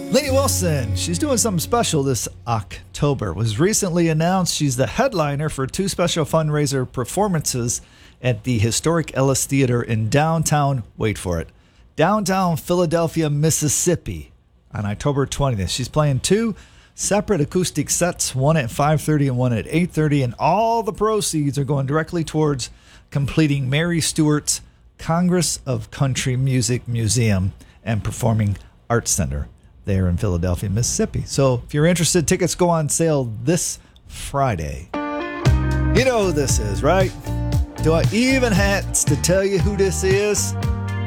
Lee Wilson, she's doing something special this October. Was recently announced she's the headliner for two special fundraiser performances at the historic Ellis Theater in downtown, wait for it, downtown Philadelphia, Mississippi on October 20th. She's playing two separate acoustic sets, one at 5:30 and one at 8:30, and all the proceeds are going directly towards completing Mary Stewart's Congress of Country Music Museum and Performing Arts Center there in Philadelphia, Mississippi. So if you're interested, tickets go on sale this Friday. You know who this is, right? Do I even have to tell you who this is?